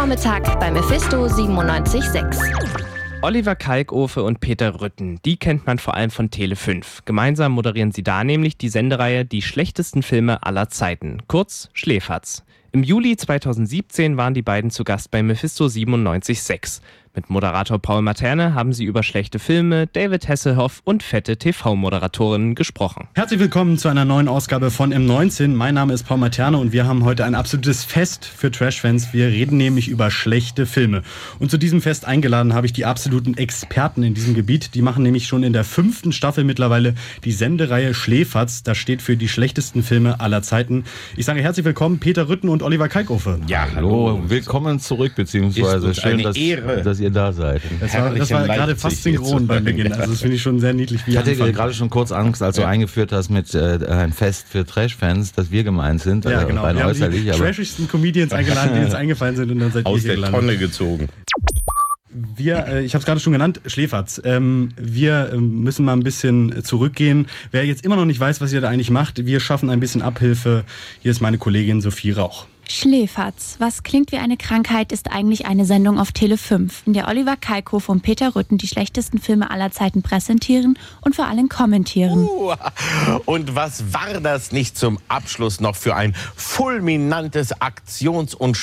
Vormittag bei Mephisto 97.6. Oliver Kalkofe und Peter Rütten, die kennt man vor allem von Tele5. Gemeinsam moderieren sie da nämlich die Sendereihe Die schlechtesten Filme aller Zeiten, kurz Schläferz. Im Juli 2017 waren die beiden zu Gast bei Mephisto 97.6. Mit Moderator Paul Materne haben sie über schlechte Filme, David Hasselhoff und fette TV-Moderatorinnen gesprochen. Herzlich willkommen zu einer neuen Ausgabe von M19. Mein Name ist Paul Materne und wir haben heute ein absolutes Fest für Trash-Fans. Wir reden nämlich über schlechte Filme. Und zu diesem Fest eingeladen habe ich die absoluten Experten in diesem Gebiet. Die machen nämlich schon in der 5. Staffel mittlerweile die Sendereihe Schläferz. Das steht für die schlechtesten Filme aller Zeiten. Ich sage herzlich willkommen Peter Rütten und Oliver Kalkofe. Ja, hallo. Willkommen zurück, beziehungsweise schön, dass ihr da seid. Das war gerade fast synchron beim Beginn. Also das finde ich schon sehr niedlich. Ich hatte gerade schon kurz Angst, als du eingeführt hast mit ein Fest für Trash-Fans, dass wir gemeint sind. Ja, genau. Wir haben die trashigsten Comedians eingeladen, die uns eingefallen sind und dann seid ihr aus der Tonne gezogen. Ich habe es gerade schon genannt, Schläferz. Wir müssen mal ein bisschen zurückgehen. Wer jetzt immer noch nicht weiß, was ihr da eigentlich macht, wir schaffen ein bisschen Abhilfe. Hier ist meine Kollegin Sophie Rauch. Schläferz, was klingt wie eine Krankheit, ist eigentlich eine Sendung auf Tele5, in der Oliver Kalkofe und Peter Rütten die schlechtesten Filme aller Zeiten präsentieren und vor allem kommentieren. Und was war das nicht zum Abschluss noch für ein fulminantes Aktions- und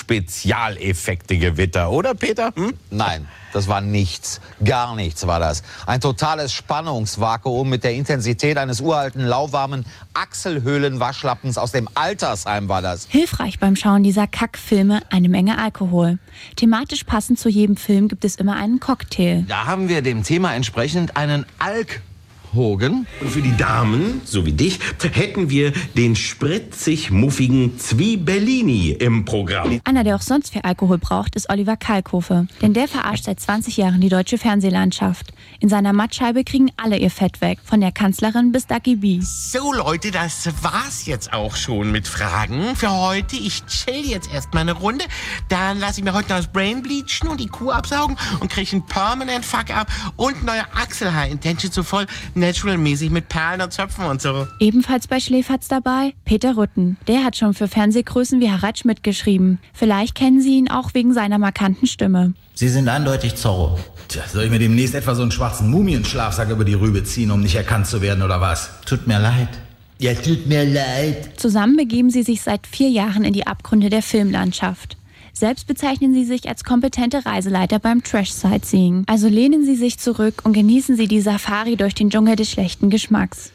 Spezialeffekte-Gewitter, oder Peter? Nein, das war nichts. Gar nichts war das. Ein totales Spannungsvakuum mit der Intensität eines uralten, lauwarmen Achselhöhlenwaschlappens aus dem Altersheim war das. Hilfreich beim Schauen dieser Kackfilme eine Menge Alkohol. Thematisch passend zu jedem Film gibt es immer einen Cocktail. Da haben wir dem Thema entsprechend einen Alk-Hogen. Und für die Damen, so wie dich, hätten wir den spritzig-muffigen Zwiebellini im Programm. Einer, der auch sonst viel Alkohol braucht, ist Oliver Kalkofe. Denn der verarscht seit 20 Jahren die deutsche Fernsehlandschaft. In seiner Mattscheibe kriegen alle ihr Fett weg. Von der Kanzlerin bis Ducky B. So Leute, das war's jetzt auch schon mit Fragen für heute. Ich chill jetzt erstmal eine Runde. Dann lasse ich mir heute noch das Brain bleachen und die Kuh absaugen und kriege einen Permanent Fuck-Up und neue Achselhaar-Intention so voll natural-mäßig mit Perlen und Zöpfen und so. Ebenfalls bei Schläferz dabei Peter Rütten. Der hat schon für Fernsehgrößen wie Harald Schmidt geschrieben. Vielleicht kennen Sie ihn auch wegen seiner markanten Stimme. Sie sind eindeutig Zorro. Tja, soll ich mir demnächst etwa so einen schwarzen Mumienschlafsack über die Rübe ziehen, um nicht erkannt zu werden oder was? Tut mir leid. Ja, tut mir leid. Zusammen begeben sie sich seit 4 Jahren in die Abgründe der Filmlandschaft. Selbst bezeichnen sie sich als kompetente Reiseleiter beim Trash-Sightseeing. Also lehnen sie sich zurück und genießen sie die Safari durch den Dschungel des schlechten Geschmacks.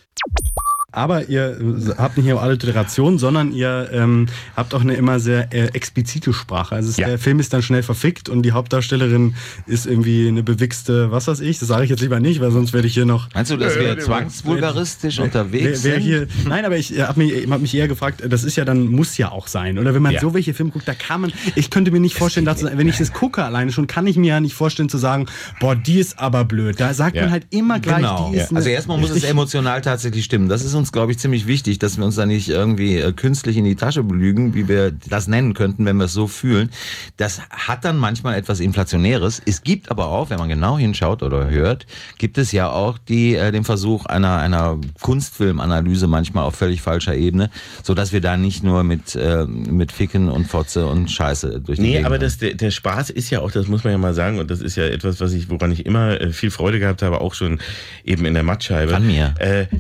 Aber ihr habt nicht nur Alliteration, sondern ihr habt auch eine immer sehr explizite Sprache. Also der Film ist dann schnell verfickt und die Hauptdarstellerin ist irgendwie eine bewichste, was weiß ich, das sage ich jetzt lieber nicht, weil sonst werde ich hier noch... Meinst du, dass wir zwangsvulgaristisch unterwegs sind? Hier, nein, aber ich hab mich eher gefragt, das ist ja dann, muss ja auch sein. Oder wenn man so welche Filme guckt, da kann man, ich könnte mir nicht vorstellen, wenn ich das gucke alleine schon, kann ich mir ja nicht vorstellen zu sagen, boah, die ist aber blöd. Da sagt man halt immer gleich, die ist... Also erstmal muss es emotional tatsächlich stimmen. Das ist uns, glaube ich, ziemlich wichtig, dass wir uns da nicht irgendwie künstlich in die Tasche belügen, wie wir das nennen könnten, wenn wir es so fühlen. Das hat dann manchmal etwas Inflationäres. Es gibt aber auch, wenn man genau hinschaut oder hört, gibt es ja auch den Versuch einer Kunstfilmanalyse manchmal auf völlig falscher Ebene, sodass wir da nicht nur mit Ficken und Fotze und Scheiße durch die Gegend aber der Spaß ist ja auch, das muss man ja mal sagen, und das ist ja etwas, woran ich immer viel Freude gehabt habe, auch schon eben in der Mattscheibe. An mir.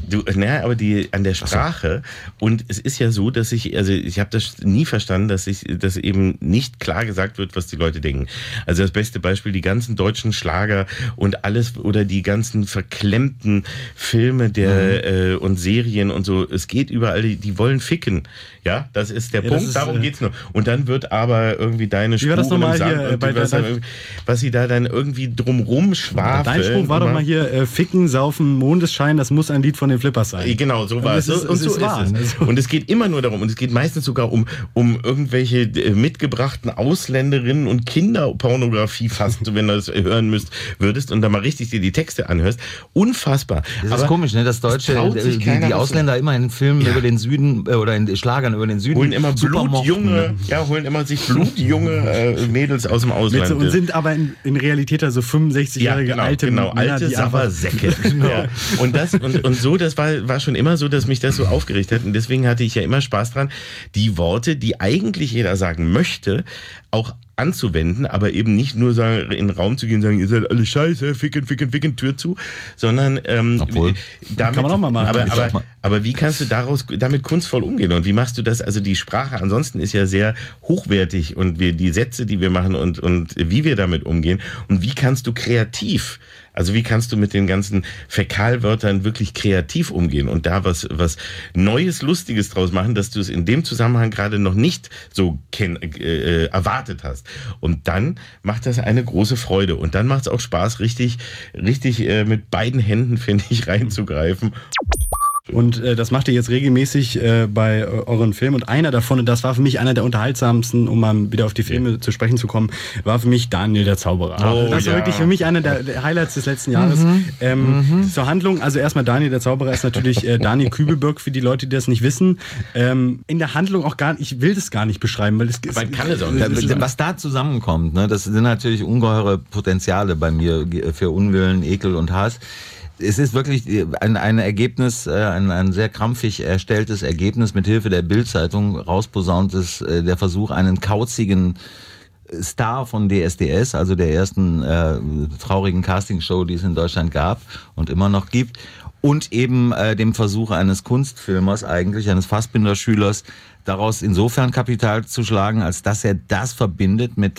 Aber an der Sprache. Und es ist ja so, dass ich habe das nie verstanden, dass eben nicht klar gesagt wird, was die Leute denken. Also das beste Beispiel, die ganzen deutschen Schlager und alles oder die ganzen verklemmten Filme und Serien und so. Es geht überall, die wollen ficken. Ja, das ist der Punkt, darum geht's nur. Und dann wird aber irgendwie deine Spuren im Sand und was sie da dann irgendwie drumrum schwafeln. Dein Spruch war doch mal hier, Ficken, Saufen, Mondesschein, das muss ein Lied von den Flippers sein. Genau, so war es. Und so ist es. Und es geht immer nur darum, und es geht meistens sogar um irgendwelche mitgebrachten Ausländerinnen und Kinderpornografie fast, wenn du das hören würdest und da mal richtig dir die Texte anhörst. Unfassbar. Das ist komisch, ne? Das Deutsche, die Ausländer immer in Filmen über den Süden oder in Schlagern über den Süden holen immer sich blutjunge Mädels aus dem Ausland. Und sind aber in Realität also 65-jährige alte Männer, alte Sappersäcke. Ja. Und so, das war schon immer so, dass mich das so aufgeregt hat. Und deswegen hatte ich ja immer Spaß dran, die Worte, die eigentlich jeder sagen möchte, auch anzuwenden, aber eben nicht nur sagen, in den Raum zu gehen und sagen, ihr seid alle scheiße, ficken, Tür zu, sondern damit, kann man auch mal machen. Aber wie kannst du damit kunstvoll umgehen und wie machst du das? Also die Sprache ansonsten ist ja sehr hochwertig und die Sätze, die wir machen und wie wir damit umgehen und wie kannst du kreativ, also wie kannst du mit den ganzen Fäkalwörtern wirklich kreativ umgehen und da was Neues, Lustiges draus machen, dass du es in dem Zusammenhang gerade noch nicht so erwartet hast. Und dann macht das eine große Freude. Und dann macht es auch Spaß, richtig mit beiden Händen, finde ich, reinzugreifen. Und das macht ihr jetzt regelmäßig bei euren Filmen. Und einer davon, und das war für mich einer der unterhaltsamsten, um mal wieder auf die Filme zu sprechen zu kommen, war für mich Daniel der Zauberer. Das war wirklich für mich einer der Highlights des letzten Jahres. Zur Handlung, also erstmal Daniel der Zauberer ist natürlich Daniel Kübelberg, für die Leute, die das nicht wissen. In der Handlung auch gar nicht, ich will das gar nicht beschreiben, weil man kann es auch nicht. Was da zusammenkommt, ne, das sind natürlich ungeheure Potenziale bei mir für Unwillen, Ekel und Hass. Es ist wirklich ein Ergebnis, ein sehr krampfig erstelltes Ergebnis mit Hilfe der Bild-Zeitung rausposaunt ist der Versuch, einen kauzigen Star von DSDS, also der ersten traurigen Castingshow, die es in Deutschland gab und immer noch gibt, und eben dem Versuch eines Kunstfilmers eigentlich, eines Fassbinder-Schülers, daraus insofern Kapital zu schlagen, als dass er das verbindet mit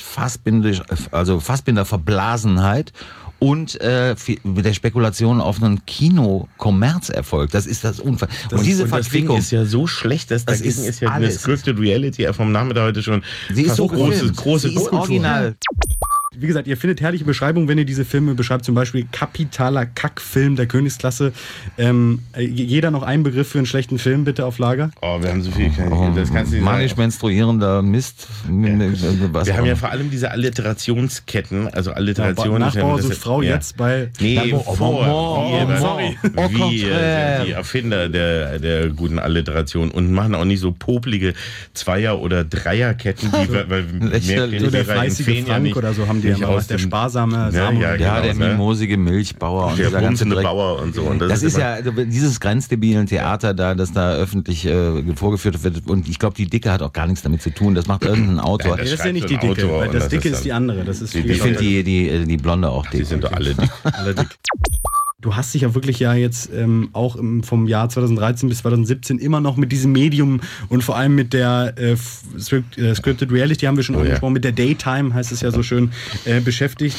Fassbinder-Verblasenheit und mit der Spekulation auf einen Kino-Kommerzerfolg. Das ist das Unfall. Und diese Verquickung ist ja so schlecht, dass dagegen ist ja eine Scripted Reality vom Nachmittag heute schon. Sie ist so große original. Wie gesagt, ihr findet herrliche Beschreibungen, wenn ihr diese Filme beschreibt, zum Beispiel kapitaler Kackfilm der Königsklasse. Jeder noch einen Begriff für einen schlechten Film, bitte auf Lager? Oh, wir haben so viel. Das kannst du nicht manisch menstruierender Mist. Wir haben ja vor allem diese Alliterationsketten, also Alliteration. Nachbauer sucht Frau jetzt bei... Nee, sorry. Die Erfinder der guten Alliteration und machen auch nicht so poplige Zweier- oder Dreierketten, weil mehr so der fleißige Frank oder so haben die ja mal, der sparsame Samuel. Ja, der mimosige Milchbauer und der bumsende Bauer und so. Und das ist ja dieses grenzdebilen Theater da, das da öffentlich vorgeführt wird. Und ich glaube, die Dicke hat auch gar nichts damit zu tun. Das macht irgendein Autor. Das ist ja nicht die Dicke, weil das Dicke ist die andere. Das ist ich finde die Blonde auch dick. Die sind doch alle dick. Du hast dich ja wirklich jetzt auch vom Jahr 2013 bis 2017 immer noch mit diesem Medium und vor allem mit der Scripted Reality, haben wir schon angesprochen, mit der Daytime, heißt es ja so schön, beschäftigt.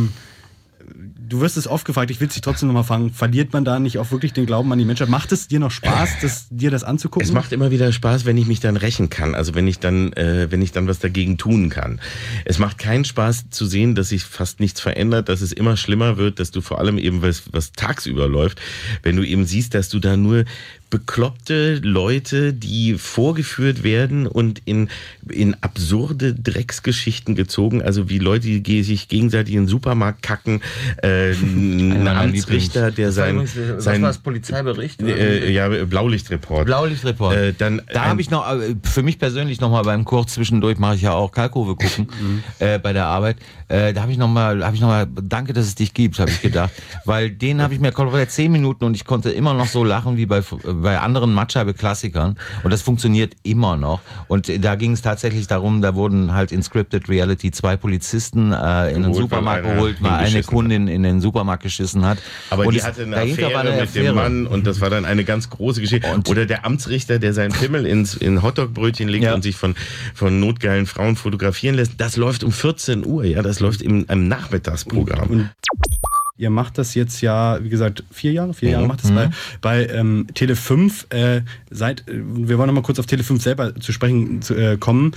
Du wirst es oft gefragt, ich will dich trotzdem nochmal fragen, verliert man da nicht auch wirklich den Glauben an die Menschheit? Macht es dir noch Spaß, dir das anzugucken? Es macht immer wieder Spaß, wenn ich mich dann rächen kann, also wenn ich dann was dagegen tun kann. Es macht keinen Spaß zu sehen, dass sich fast nichts verändert, dass es immer schlimmer wird, dass du vor allem eben, was tagsüber läuft, wenn du eben siehst, dass du da nur bekloppte Leute, die vorgeführt werden und in absurde Drecksgeschichten gezogen, also wie Leute, die sich gegenseitig in den Supermarkt kacken, ein Amtsrichter, der was war das, Polizeibericht? Blaulichtreport. Da habe ich noch, für mich persönlich nochmal beim Kurz zwischendurch mache ich ja auch Kalkofe gucken bei der Arbeit. Da habe ich nochmal, danke, dass es dich gibt, habe ich gedacht, weil den habe ich mir komplett 10 Minuten und ich konnte immer noch so lachen wie bei anderen Matscheibe-Klassikern und das funktioniert immer noch. Und da ging es tatsächlich darum, da wurden halt in Scripted Reality 2 Polizisten in den Supermarkt geholt, weil eine Kundin in den Supermarkt geschissen hat. Aber und die hatte eine Affäre mit dem Mann und das war dann eine ganz große Geschichte. Oder der Amtsrichter, der seinen Pimmel in Hotdog-Brötchen legt und sich von notgeilen Frauen fotografieren lässt. Das läuft um 14 Uhr, ja, das läuft im Nachmittagsprogramm. Und ihr macht das jetzt ja, wie gesagt, 4 Jahre? 4 Jahre macht das bei Tele 5. Wir wollen noch mal kurz auf Tele 5 selber zu sprechen kommen.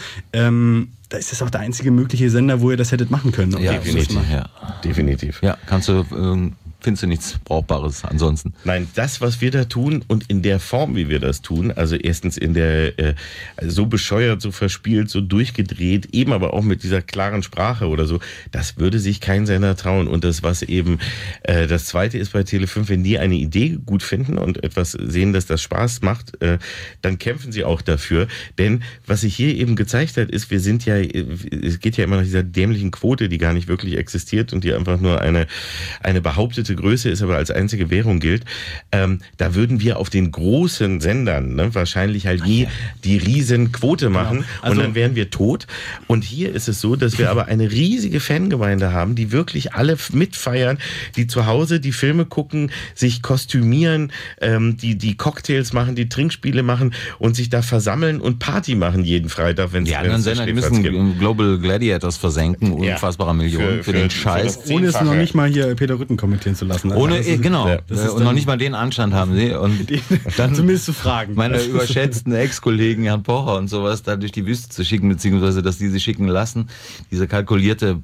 Da ist das auch der einzige mögliche Sender, wo ihr das hättet machen können. Ja, definitiv. Ja, findest du nichts Brauchbares ansonsten? Nein, das, was wir da tun und in der Form, wie wir das tun, also erstens in der so bescheuert, so verspielt, so durchgedreht, eben aber auch mit dieser klaren Sprache oder so, das würde sich kein Sender trauen. Und das, was eben das Zweite ist bei Tele5, wenn die eine Idee gut finden und etwas sehen, dass das Spaß macht, dann kämpfen sie auch dafür. Denn was sich hier eben gezeigt hat, ist, es geht ja immer nach dieser dämlichen Quote, die gar nicht wirklich existiert und die einfach nur eine behauptete große Größe ist, aber als einzige Währung gilt, da würden wir auf den großen Sendern wahrscheinlich halt nie die Riesenquote machen, genau. Also, und dann wären wir tot. Und hier ist es so, dass wir aber eine riesige Fangemeinde haben, die wirklich alle mitfeiern, die zu Hause die Filme gucken, sich kostümieren, die Cocktails machen, die Trinkspiele machen und sich da versammeln und Party machen jeden Freitag, wenn es die anderen Sender, die müssen Global Gladiators versenken, unfassbare Millionen für den Scheiß. Ohne es noch nicht mal hier Peter Rütten kommentieren zu lassen. Also und noch nicht mal den Anstand haben sie. Und dann zumindest zu fragen. Meine überschätzten Ex-Kollegen Herrn Pocher und sowas da durch die Wüste zu schicken, beziehungsweise dass die sie schicken lassen. Diese kalkulierte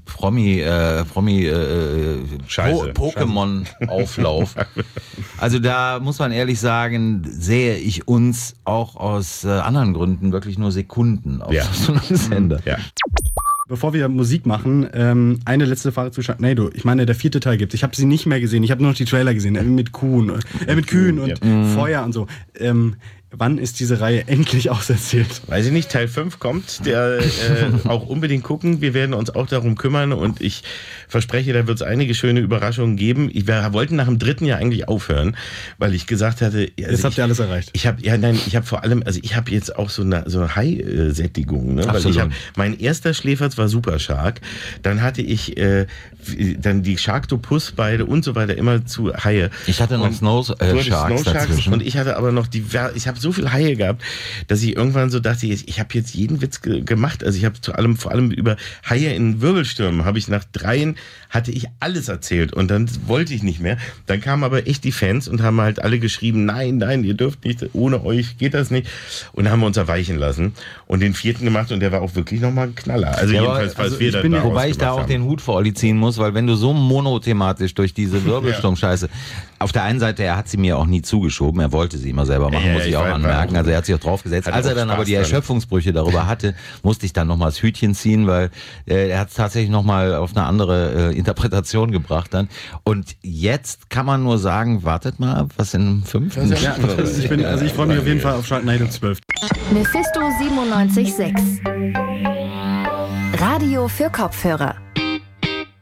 Pokémon-Auflauf. Also da muss man ehrlich sagen, sehe ich uns auch aus anderen Gründen wirklich nur Sekunden auf so einem Sender. Ja. Bevor wir Musik machen, eine letzte Frage zu Sharknado. Ich meine, der 4. Teil gibt's. Ich habe sie nicht mehr gesehen. Ich habe nur noch die Trailer gesehen, mit Kühen und Feuer und so. Wann ist diese Reihe endlich auserzählt? Weiß ich nicht, Teil 5 kommt, der auch unbedingt gucken. Wir werden uns auch darum kümmern und ich verspreche, da wird es einige schöne Überraschungen geben. Wir wollten nach dem 3. Jahr eigentlich aufhören, weil ich gesagt hatte... Also jetzt habt ihr alles erreicht. Ich habe vor allem, also ich habe jetzt auch so eine Hai-Sättigung. Ne? Weil mein erster Schläferz war Super Shark, dann hatte ich dann die Sharktopus beide und so weiter, immer zu Haie. Ich hatte noch Snow Sharks dazwischen. Und ich hatte aber noch ich habe so viel Haie gehabt, dass ich irgendwann so dachte, ich habe jetzt jeden Witz gemacht. Also ich habe vor allem über Haie in Wirbelstürmen, habe ich nach 3 hatte ich alles erzählt und dann wollte ich nicht mehr. Dann kamen aber echt die Fans und haben halt alle geschrieben, nein, ihr dürft nicht, ohne euch geht das nicht. Und dann haben wir uns erweichen lassen und den 4. gemacht und der war auch wirklich nochmal ein Knaller. Also jedenfalls, falls wir da wobei ich da auch den Hut vor Olli ziehen muss, weil wenn du so monothematisch durch diese Wirbelsturm-Scheiße, auf der einen Seite, er hat sie mir auch nie zugeschoben, er wollte sie immer selber machen, muss ich auch anmerken, also er hat sich auch draufgesetzt. Als er dann aber die Erschöpfungsbrüche darüber hatte, musste ich dann nochmal das Hütchen ziehen, weil er hat es tatsächlich nochmal auf eine andere Interpretation gebracht dann. Und jetzt kann man nur sagen, wartet mal ab, was in 5? Ja, ich freue mich auf jeden Fall auf Sharknado 12. Mephisto 97.6 Radio für Kopfhörer.